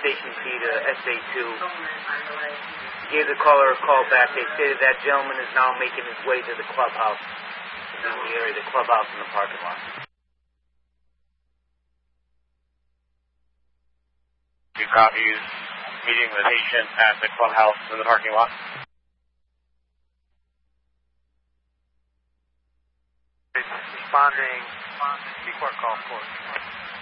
Station P to SA2. Gave the caller a call back. They stated that gentleman is now making his way to the clubhouse in the area, the clubhouse in the parking lot. You copies meeting the patient at the clubhouse in the parking lot. Responding, Seaport call 4.